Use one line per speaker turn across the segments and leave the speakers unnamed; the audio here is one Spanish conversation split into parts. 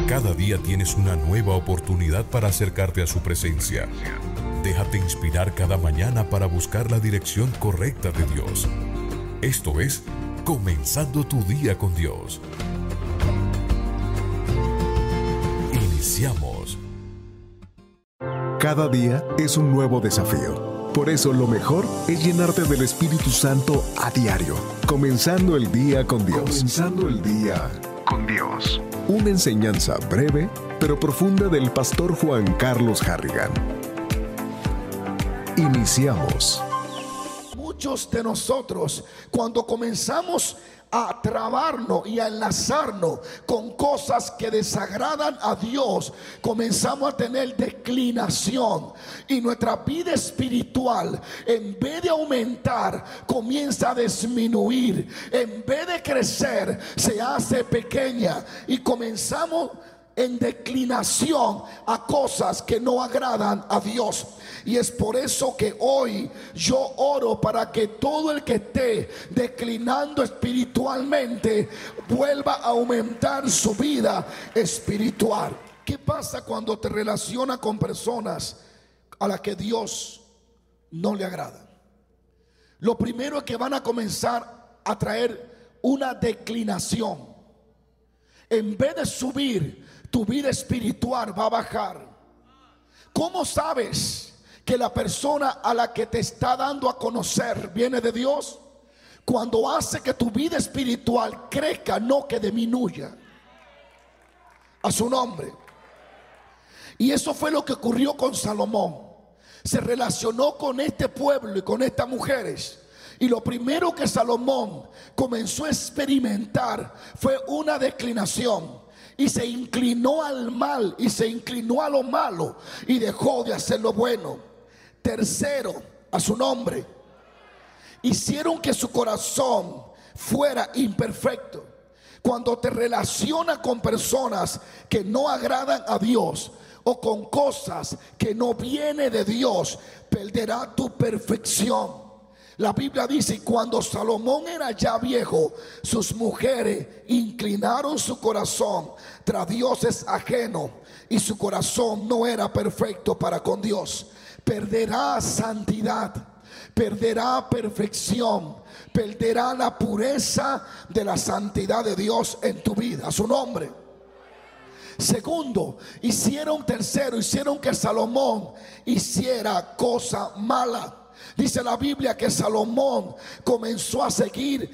Cada día tienes una nueva oportunidad para acercarte a su presencia. Déjate inspirar cada mañana para buscar la dirección correcta de Dios. Esto es Comenzando tu día con Dios. Iniciamos.
Cada día es un nuevo desafío. Por eso lo mejor es llenarte del Espíritu Santo a diario. Comenzando el día con Dios. Comenzando el día con Dios. Una enseñanza breve pero profunda del pastor Juan Carlos Harrigan. Iniciamos.
Muchos de nosotros, cuando comenzamos a trabarnos y a enlazarnos con cosas que desagradan a Dios, comenzamos a tener declinación y nuestra vida espiritual, en vez de aumentar, comienza a disminuir. En vez de crecer, se hace pequeña y comenzamos en declinación a cosas que no agradan a Dios. Y es por eso que hoy yo oro para que todo el que esté declinando espiritualmente vuelva a aumentar su vida espiritual. ¿Qué pasa cuando te relacionas con personas a las que Dios no le agrada? Lo primero es que van a comenzar a traer una declinación. En vez de subir, tu vida espiritual va a bajar. ¿Cómo sabes que la persona a la que te está dando a conocer viene de Dios? Cuando hace que tu vida espiritual crezca, no que disminuya. A su nombre. Y eso fue lo que ocurrió con Salomón. Se relacionó con este pueblo y con estas mujeres. Y lo primero que Salomón comenzó a experimentar fue una declinación. Y se inclinó al mal y se inclinó a lo malo y dejó de hacer lo bueno. Tercero, a su nombre, hicieron que su corazón fuera imperfecto. Cuando te relacionas con personas que no agradan a Dios o con cosas que no vienen de Dios, perderá tu perfección. La Biblia dice: cuando Salomón era ya viejo, sus mujeres inclinaron su corazón tras dioses ajenos y su corazón no era perfecto para con Dios. Perderá santidad, perderá perfección, perderá la pureza de la santidad de Dios en tu vida. A su nombre. Segundo, tercero, hicieron que Salomón hiciera cosa mala. Dice la Biblia que Salomón comenzó a seguir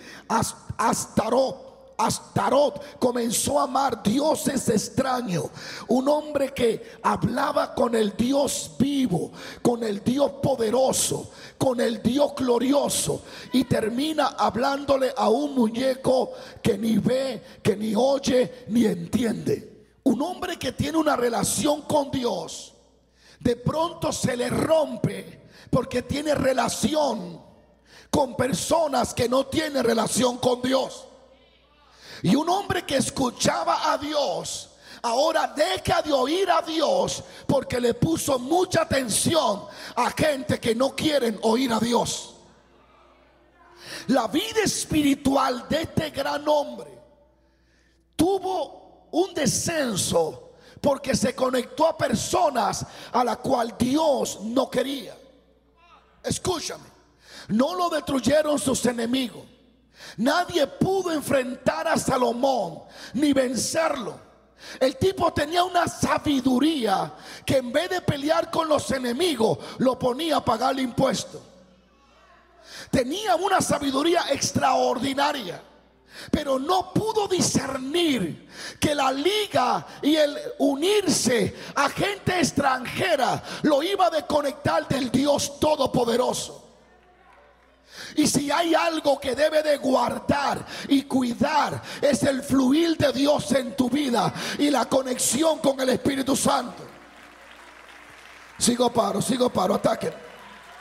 Astarot, comenzó a amar dioses extraños. Un hombre que hablaba con el Dios vivo, con el Dios poderoso, con el Dios glorioso, y termina hablándole a un muñeco que ni ve, que ni oye, ni entiende. Un hombre que tiene una relación con Dios, de pronto se le rompe porque tiene relación con personas que no tienen relación con Dios. Y un hombre que escuchaba a Dios ahora deja de oír a Dios porque le puso mucha atención a gente que no quieren oír a Dios. La vida espiritual de este gran hombre tuvo un descenso porque se conectó a personas a las cuales Dios no quería. Escúchame, no lo destruyeron sus enemigos. Nadie pudo enfrentar a Salomón ni vencerlo. El tipo tenía una sabiduría que en vez de pelear con los enemigos, lo ponía a pagar impuestos. Tenía una sabiduría extraordinaria, pero no pudo discernir que la liga y el unirse a gente extranjera lo iba a desconectar del Dios Todopoderoso. Y si hay algo que debe de guardar y cuidar, es el fluir de Dios en tu vida y la conexión con el Espíritu Santo. Sigo paro, ataquen.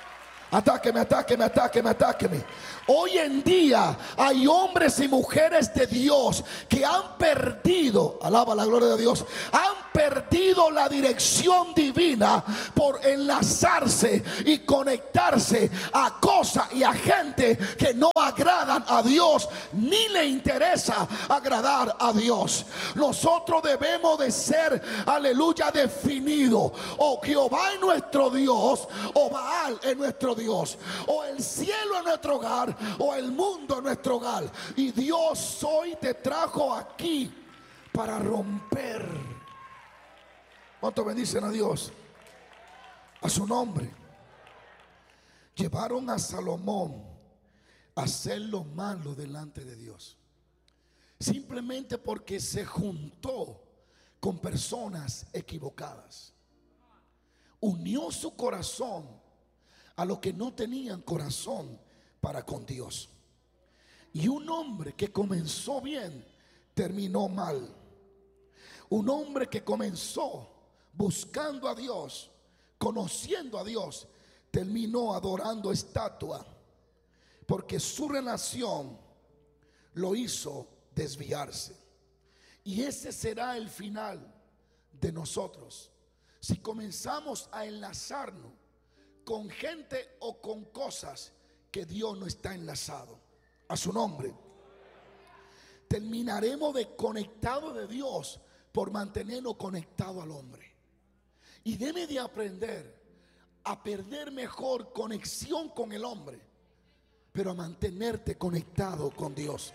Atáqueme, atáqueme, atáqueme, atáqueme. Hoy en día hay hombres y mujeres de Dios que han perdido, alaba la gloria de Dios, han perdido la dirección divina por enlazarse y conectarse a cosas y a gente que no agradan a Dios, ni le interesa agradar a Dios. Nosotros debemos de ser, aleluya, definidos. O Jehová es nuestro Dios, o Baal es nuestro Dios, o el cielo es nuestro hogar, o el mundo es nuestro hogar. Y Dios hoy te trajo aquí para romper. ¿Cuántos bendicen a Dios? A su nombre. Llevaron a Salomón a hacer lo malo delante de Dios, simplemente porque se juntó con personas equivocadas. Unió su corazón a los que no tenían corazón para con Dios. Y un hombre que comenzó bien terminó mal. Un hombre que comenzó buscando a Dios, conociendo a Dios, terminó adorando estatua, porque su relación lo hizo desviarse. Y ese será el final de nosotros si comenzamos a enlazarnos con gente o con cosas que Dios no está enlazado. A su nombre. Terminaremos desconectados de Dios por mantenernos conectados al hombre. Y debe de aprender a perder mejor conexión con el hombre, pero a mantenerte conectado con Dios.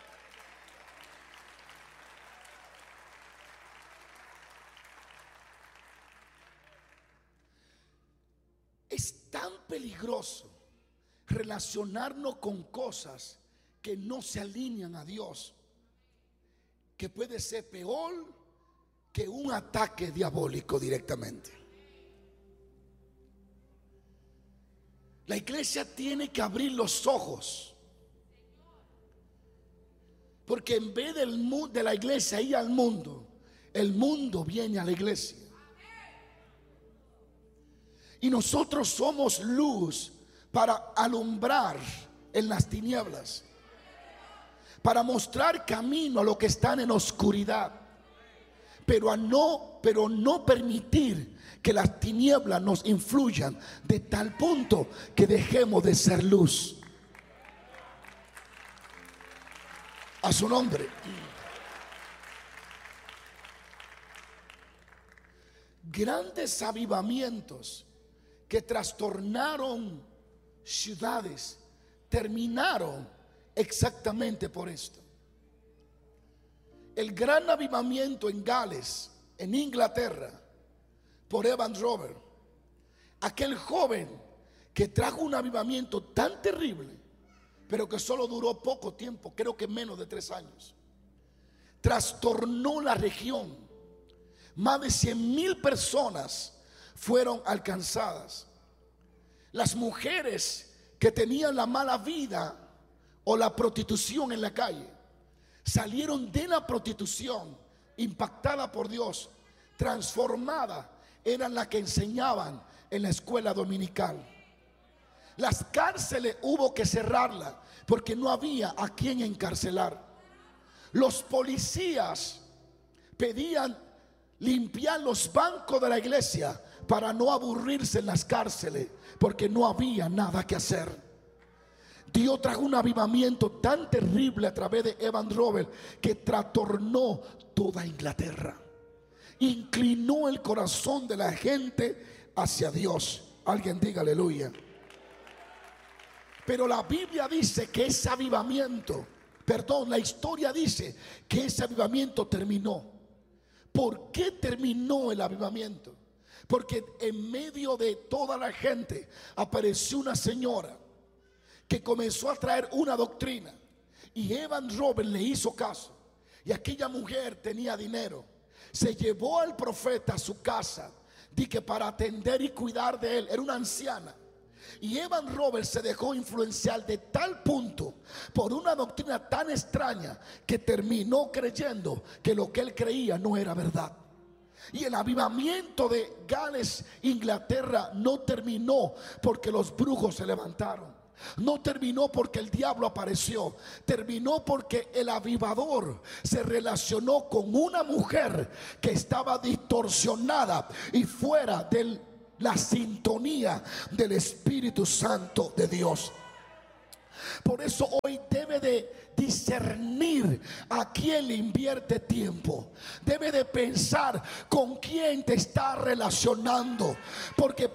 Es tan peligroso relacionarnos con cosas que no se alinean a Dios, que puede ser peor que un ataque diabólico directamente. La iglesia tiene que abrir los ojos, porque en vez de la iglesia ir al mundo, el mundo viene a la iglesia. Y nosotros somos luz para alumbrar en las tinieblas, para mostrar camino a los que están en oscuridad, pero no permitir que las tinieblas nos influyan de tal punto que dejemos de ser luz. A su nombre. Grandes avivamientos que trastornaron ciudades terminaron exactamente por esto. El gran avivamiento en Gales, en Inglaterra, por Evan Roberts, aquel joven que trajo un avivamiento tan terrible, pero que solo duró poco tiempo, creo que menos de 3 años, trastornó la región. Más de 100,000 personas fueron alcanzadas. Las mujeres que tenían la mala vida o la prostitución en la calle salieron de la prostitución, impactada por Dios, transformada, eran las que enseñaban en la escuela dominical. Las cárceles hubo que cerrarlas porque no había a quien encarcelar. Los policías pedían limpiar los bancos de la iglesia para no aburrirse en las cárceles, porque no había nada que hacer. Dios trajo un avivamiento tan terrible a través de Evan Roberts que trastornó toda Inglaterra, inclinó el corazón de la gente hacia Dios. Alguien diga aleluya. Pero la Biblia dice que ese avivamiento, la historia dice que ese avivamiento terminó. ¿Por qué terminó el avivamiento? Porque en medio de toda la gente apareció una señora que comenzó a traer una doctrina, y Evan Roberts le hizo caso. Y aquella mujer tenía dinero, se llevó al profeta a su casa, que para atender y cuidar de él. Era una anciana. Y Evan Roberts se dejó influenciar de tal punto por una doctrina tan extraña que terminó creyendo que lo que él creía no era verdad. Y el avivamiento de Gales, Inglaterra, no terminó porque los brujos se levantaron. No terminó porque el diablo apareció. Terminó porque el avivador se relacionó con una mujer que estaba distorsionada y fuera de la sintonía del Espíritu Santo de Dios. Por eso hoy debe de discernir a quién le invierte tiempo. Debe de pensar con quién te está relacionando, porque